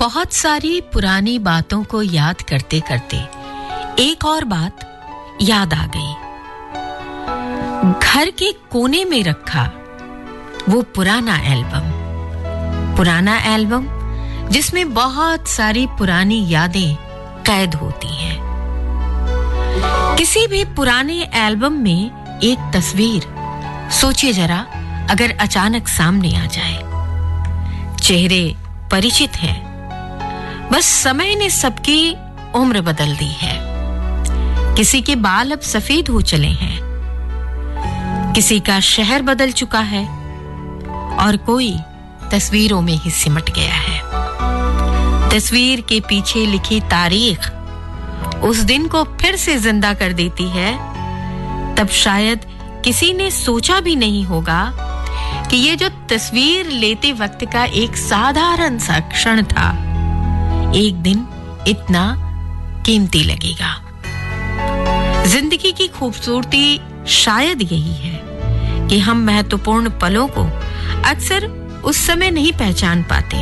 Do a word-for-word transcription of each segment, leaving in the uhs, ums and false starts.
बहुत सारी पुरानी बातों को याद करते करते एक और बात याद आ गई। घर के कोने में रखा वो पुराना एल्बम, पुराना एल्बम जिसमें बहुत सारी पुरानी यादें कैद होती हैं। किसी भी पुराने एल्बम में एक तस्वीर सोचिए जरा, अगर अचानक सामने आ जाए। चेहरे परिचित हैं, बस समय ने सबकी उम्र बदल दी है। किसी के बाल अब सफेद हो चले हैं, किसी का शहर बदल चुका है और कोई तस्वीरों में ही सिमट गया है। तस्वीर के पीछे लिखी तारीख उस दिन को फिर से जिंदा कर देती है। तब शायद किसी ने सोचा भी नहीं होगा कि ये जो तस्वीर लेते वक्त का एक साधारण सा क्षण था, एक दिन इतना कीमती लगेगा। जिंदगी की खूबसूरती शायद यही है कि हम महत्वपूर्ण पलों को अक्सर उस समय नहीं पहचान पाते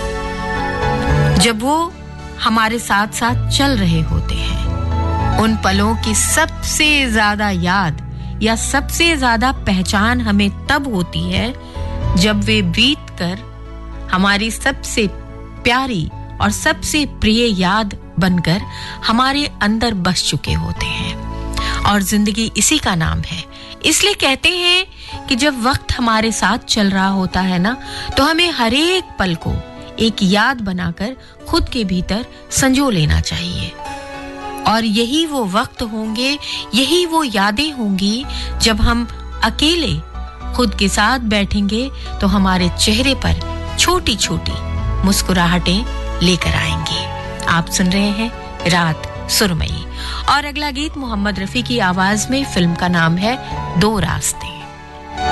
जब वो हमारे साथ साथ चल रहे होते हैं। उन पलों की सबसे ज्यादा याद या सबसे ज्यादा पहचान हमें तब होती है जब वे बीत कर हमारी सबसे प्यारी और सबसे प्रिय याद बनकर हमारे अंदर बस चुके होते हैं। और जिंदगी इसी का नाम है। इसलिए कहते हैं कि जब वक्त हमारे साथ चल रहा होता है ना, तो हमें हर एक पल को एक याद बनाकर खुद के भीतर संजो लेना चाहिए। और यही वो वक्त होंगे, यही वो यादें होंगी जब हम अकेले खुद के साथ बैठेंगे तो हमारे चेहरे पर छोटी छोटी मुस्कुराहटें लेकर आएंगे। आप सुन रहे हैं रात सुरमई और अगला गीत मोहम्मद रफी की आवाज में, फिल्म का नाम है दो रास्ते।